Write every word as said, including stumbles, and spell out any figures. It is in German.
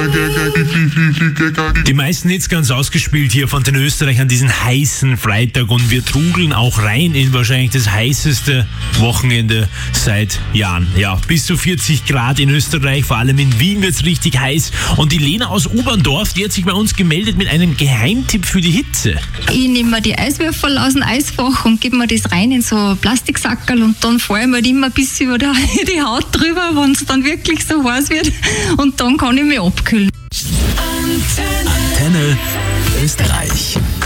Die meisten Hits ganz ausgespielt hier von den Österreichern diesen heißen Freitag und wir trudeln auch rein in wahrscheinlich das heißeste Wochenende seit Jahren. Ja, bis zu vierzig Grad in Österreich, vor allem in Wien wird's richtig heiß und die Lena aus Oberndorf, die hat sich bei uns gemeldet mit einem Geheimtipp für die Hitze. Ich nehme mir die Eiswürfel aus dem Eisfach und gebe mir das rein in so ein Plastiksackerl und dann fahre ich mir immer bis über die Haut drüber, wenn es dann wirklich so heiß wird und dann kann ich mich abkühlen. Antenne Österreich.